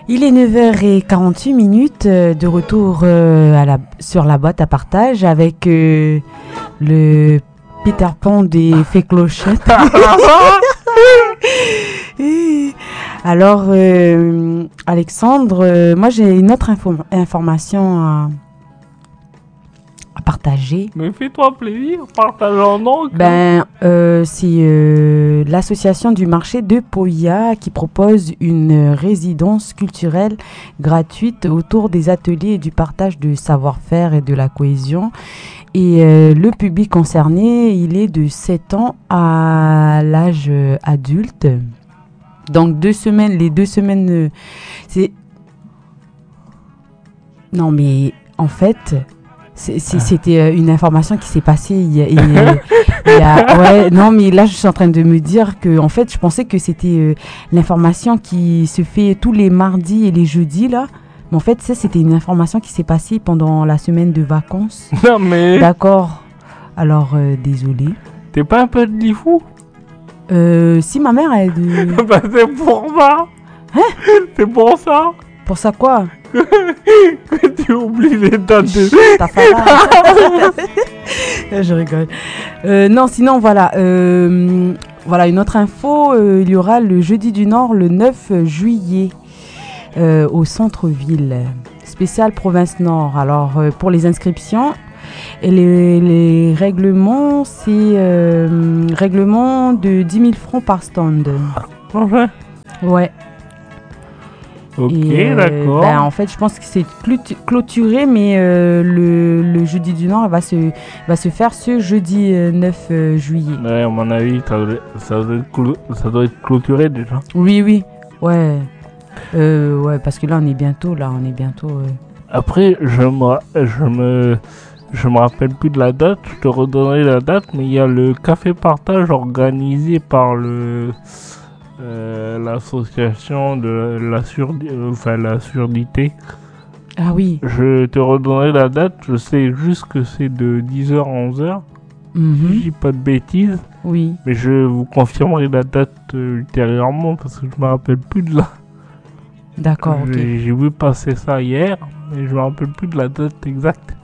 Il est 9h48, de retour sur la boîte à partage avec le Peter Pan des fées clochettes. Alors, Alexandre, moi j'ai une autre information à partager. Mais fais-toi plaisir, partage-en donc. C'est l'association du marché de Poya qui propose une résidence culturelle gratuite autour des ateliers et du partage de savoir-faire et de la cohésion. Et le public concerné, il est de 7 ans à l'âge adulte. Donc les 2 semaines, c'est... Non mais en fait... C'était une information qui s'est passée il y a ouais, non mais là je suis en train de me dire que en fait je pensais que c'était l'information qui se fait tous les mardis et les jeudis là, mais en fait ça c'était une information qui s'est passée pendant la semaine de vacances. Non mais d'accord, alors désolé. T'es pas un peu de lifou? Si ma mère est de... Bah c'est pour ça. Hein? C'est pour ça. Pour ça quoi? Que tu oublies les dates de... T'as pas là. Je rigole. Non, sinon, voilà. Voilà, une autre info. Il y aura le Jeudi du Nord le 9 juillet au centre-ville. Spécial Province Nord. Alors, pour les inscriptions, et les règlements, c'est règlement de 10 000 francs par stand. Ouais. Ok, d'accord. En fait, je pense que c'est clôturé, mais le Jeudi du Nord va se faire ce jeudi 9 juillet. Ouais, à mon avis, ça doit être clôturé déjà. Oui. Ouais. Ouais, parce que là, on est bientôt. Après, je me rappelle plus de la date. Je te redonnerai la date, mais il y a le café partage organisé par l'association de la surdité. Ah oui. Je te redonnerai la date. Je sais juste que c'est de 10h à 11h. Je dis pas de bêtises. Oui. Mais je vous confirmerai la date ultérieurement parce que je me rappelle plus de la... D'accord, ok. J'ai vu passer ça hier, mais je me rappelle plus de la date exacte.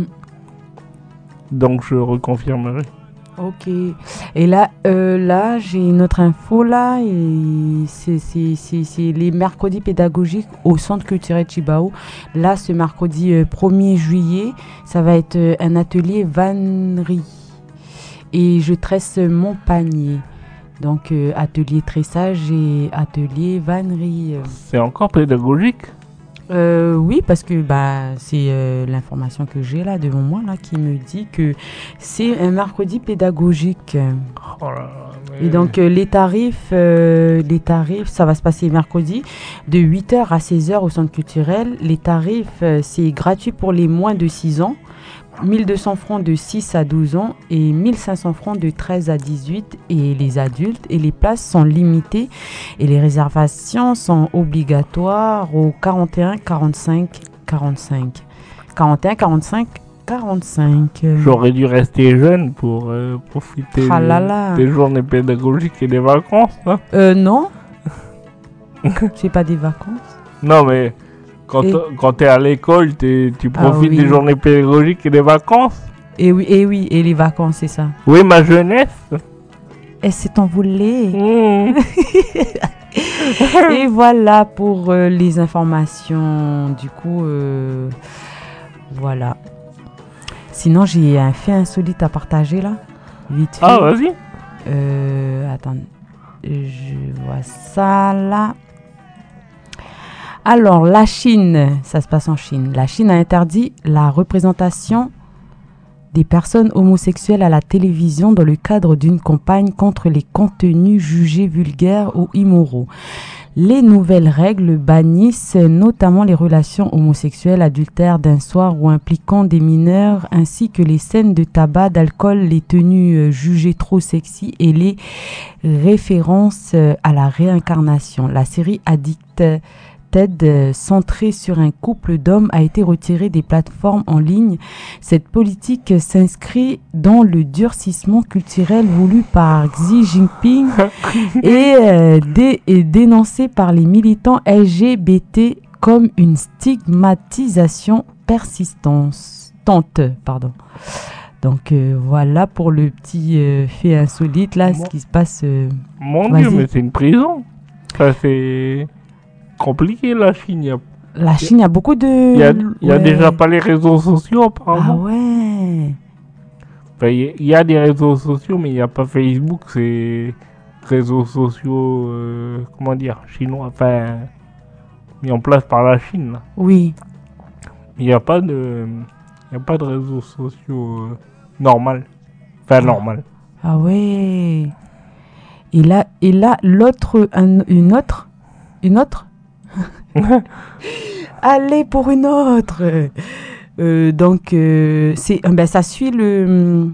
Donc je reconfirmerai. Ok. Et là, j'ai une autre info là. Et c'est les mercredis pédagogiques au Centre culturel Chibao. Là, ce mercredi 1er juillet, ça va être un atelier vannerie. Et je tresse mon panier. Donc, atelier tressage et atelier vannerie. C'est encore pédagogique ? Oui, parce que c'est l'information que j'ai là devant moi là qui me dit que c'est un mercredi pédagogique. Oh là là, mais... Et donc les tarifs, ça va se passer mercredi de 8h à 16h au centre culturel. Les tarifs, c'est gratuit pour les moins de 6 ans. 1200 francs de 6 à 12 ans et 1500 francs de 13 à 18 et les adultes, et les places sont limitées et les réservations sont obligatoires au 41 45 45 41 45 45. J'aurais dû rester jeune pour profiter des journées pédagogiques et des vacances, hein. Non. C'est pas des vacances. Non mais quand t'es à l'école, tu profites des journées pédagogiques et des vacances. Et oui, et les vacances, c'est ça. Oui, ma jeunesse. Et c'est envolé. Et voilà pour les informations. Du coup, voilà. Sinon, j'ai un fait insolite à partager là. Vite fait. Ah, vas-y. Attends, je vois ça là. Alors, la Chine, ça se passe en Chine. La Chine a interdit la représentation des personnes homosexuelles à la télévision dans le cadre d'une campagne contre les contenus jugés vulgaires ou immoraux. Les nouvelles règles bannissent notamment les relations homosexuelles, adultères d'un soir ou impliquant des mineurs, ainsi que les scènes de tabac, d'alcool, les tenues jugées trop sexy et les références à la réincarnation. La série Addict TED centrée sur un couple d'hommes a été retirée des plateformes en ligne. Cette politique s'inscrit dans le durcissement culturel voulu par Xi Jinping et dénoncé par les militants LGBT comme une stigmatisation persistante. Donc voilà pour le petit fait insolite là, ce qui se passe. Mon Dieu, mais c'est une prison. Ça c'est compliqué la Chine. La Chine, il y a beaucoup de. Il y a déjà pas les réseaux sociaux apparemment. Ah ouais. Enfin, il y a des réseaux sociaux, mais il n'y a pas Facebook. C'est réseaux sociaux, comment dire, chinois, enfin mis en place par la Chine. Là. Oui. Il n'y a pas de réseaux sociaux normal. Enfin normal. Ah ouais. Et là l'autre, une autre. Allez pour une autre. Donc ça suit le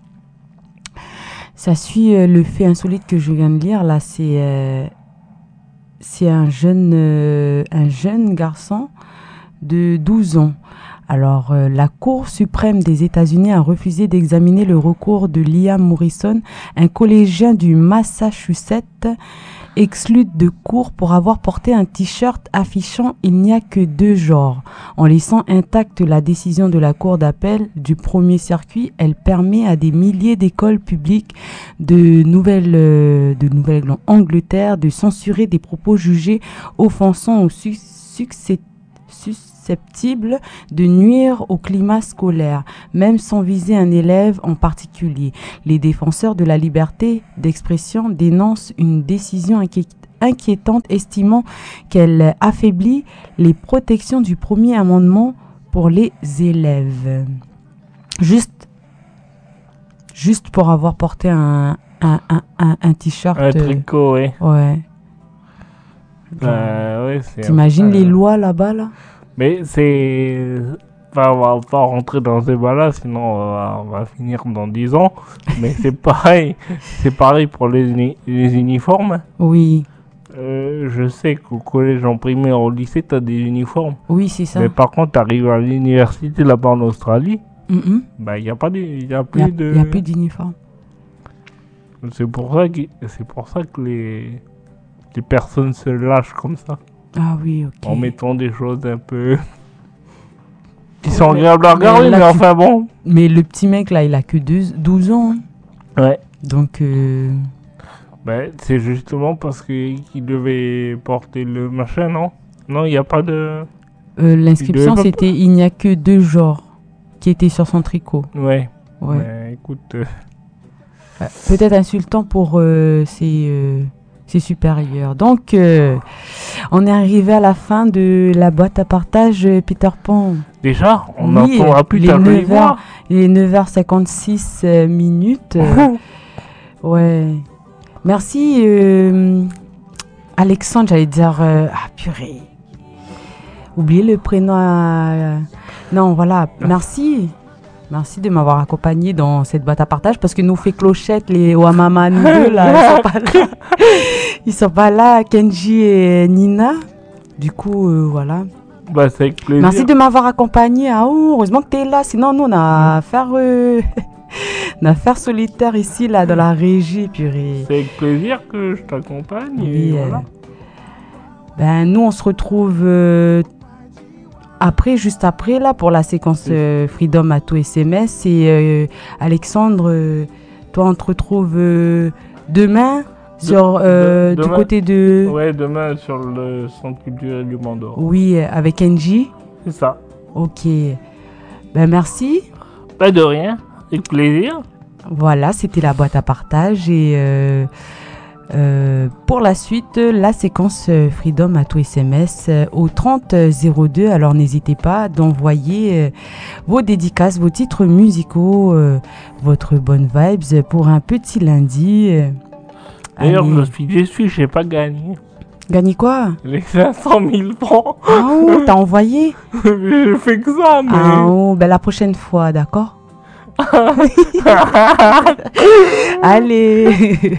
fait insolite que je viens de lire là. C'est un jeune garçon de 12 ans. Alors, la Cour suprême des États-Unis a refusé d'examiner le recours de Liam Morrison, un collégien du Massachusetts, exclu de cours pour avoir porté un t-shirt affichant « Il n'y a que deux genres ». En laissant intacte la décision de la Cour d'appel du premier circuit, elle permet à des milliers d'écoles publiques de Nouvelle-Angleterre de censurer des propos jugés offensants ou susceptibles de nuire au climat scolaire, même sans viser un élève en particulier. Les défenseurs de la liberté d'expression dénoncent une décision inquiétante, estimant qu'elle affaiblit les protections du premier amendement pour les élèves. Juste pour avoir porté un t-shirt. Un tricot, oui. Ouais. Ouais, T'imagines les lois là-bas, là? Mais c'est... Enfin, on va pas rentrer dans ce débat-là, sinon on va finir dans 10 ans. Mais c'est pareil. C'est pareil pour les uniformes. Oui. Je sais qu'au collège, en primaire, au lycée, tu as des uniformes. Oui, c'est ça. Mais par contre, tu arrives à l'université là-bas en Australie, bah, il n'y a plus d'uniforme. C'est pour ça que les personnes se lâchent comme ça. Ah oui, ok. En mettant des choses un peu... qui sont agréables à regarder, mais enfin bon. Mais le petit mec là, il a que 12 ans. Hein. Ouais. Donc... Ben, c'est justement parce qu'il devait porter le machin, non? Non, il n'y a pas de... L'inscription, c'était il n'y a que deux genres qui étaient sur son tricot. Ouais. Ben, écoute... peut-être insultant pour ses supérieurs. Donc, on est arrivé à la fin de la boîte à partage Peter Pan. Déjà, on n'entendra plus ta jolie voix. Il est 9h56 minutes. Ouais. Merci, Alexandre, j'allais dire... purée. Oubliez le prénom. Non, voilà. Merci. Merci de m'avoir accompagné dans cette boîte à partage parce que nous fait clochette, les Wamaman 2, là, ils sont pas là, Kenji et Nina. Du coup, voilà. Bah, c'est avec plaisir. Merci de m'avoir accompagné. Ah, heureusement que tu es là, sinon nous, on a affaire solitaire ici, là, dans la régie, purée. C'est avec plaisir que je t'accompagne. Oui, voilà. Ben, nous, on se retrouve... juste après, là, pour la séquence Freedom à tout SMS. Et Alexandre, toi, on te retrouve demain du côté de... Ouais, demain sur le Centre culturel du Mont d'Or. Oui, avec NJ. C'est ça. Ok. Ben, merci. Pas de rien. Avec plaisir. Voilà, c'était la boîte à partage. Et... pour la suite, la séquence Freedom à tout SMS au 3002. Alors n'hésitez pas d'envoyer vos dédicaces, vos titres musicaux, votre bonne vibes pour un petit lundi. D'ailleurs, je suis déçu, je n'ai pas gagné. Gagné quoi? Les 500 000 francs. Ah oh, t'as envoyé? Je fais que ça, mais... Ah oh, ben la prochaine fois, d'accord? Allez.